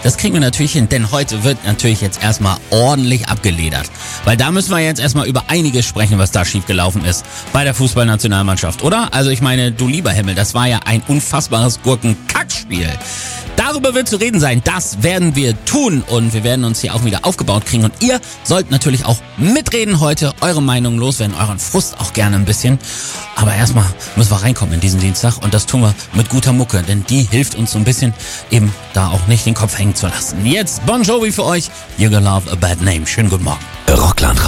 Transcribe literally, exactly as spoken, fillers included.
Das kriegen wir natürlich hin, denn heute wird natürlich jetzt erstmal ordentlich abgeledert. Weil da müssen wir jetzt erstmal über einiges sprechen, was da schiefgelaufen ist bei der Fußballnationalmannschaft, oder? Also ich meine, du lieber Himmel, das war ja ein unfassbares Gurken-Kackspiel. Darüber wird zu reden sein, das werden wir tun und wir werden uns hier auch wieder aufgebaut kriegen und ihr sollt natürlich auch mitreden heute, eure Meinung loswerden, euren Frust auch gerne ein bisschen. Aber erstmal müssen wir reinkommen in diesen Dienstag und das tun wir mit guter Mucke, denn die hilft uns so ein bisschen eben da auch nicht den Kopf hängen zu lassen. Jetzt Bon Jovi für euch, You're Gonna Love a Bad Name. Schönen guten Morgen. Rockland